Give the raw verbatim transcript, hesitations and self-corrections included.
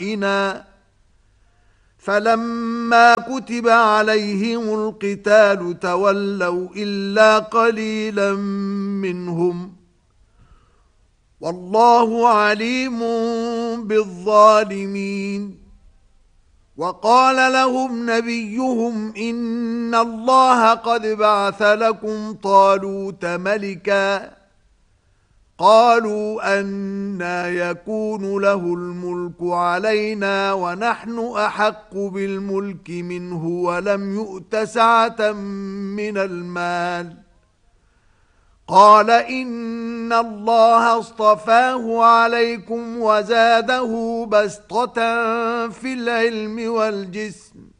بأعيننا فلما كتب عليهم القتال تولوا إلا قليلا منهم والله عليم بالظالمين. وقال لهم نبيهم إن الله قد بعث لكم طالوت ملكا قالوا أنى يكون له الملك علينا ونحن أحق بالملك منه ولم يؤت سعة من المال قال إن الله اصطفاه عليكم وزاده بسطة في العلم والجسم